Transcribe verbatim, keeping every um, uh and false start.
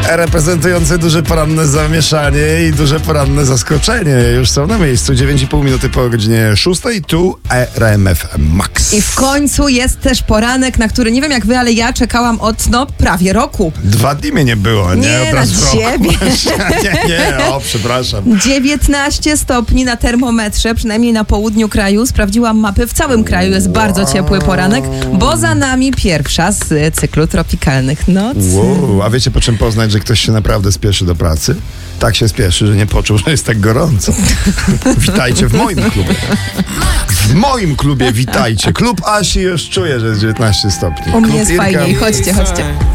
reprezentujący duże poranne zamieszanie i duże poranne zaskoczenie. Już są na miejscu. dziewięć i pół minuty po godzinie szóstej. Tu R M F Max. I w końcu jest też poranek, na który nie wiem jak wy, ale ja czekałam od no prawie roku. Dwa dni mnie nie było, nie? Nie, Od razu na w roku. ciebie. nie, nie, o, przepraszam. dziewiętnaście stopni na termometrze, przynajmniej na południu kraju. Sprawdziłam mapy. W całym kraju jest bardzo ciepły poranek, bo za nami pierwsza z cyklu tropikalnych nocy. Wow, a wiecie po czym poznać, że ktoś się naprawdę spieszy do pracy? Tak się spieszy, że nie poczuł, że jest tak gorąco. Witajcie w moim klubie. W moim klubie witajcie. Klub Asi już czuje, że jest dziewiętnaście stopni. U mnie Klub jest Irka. fajniej. Chodźcie, chodźcie.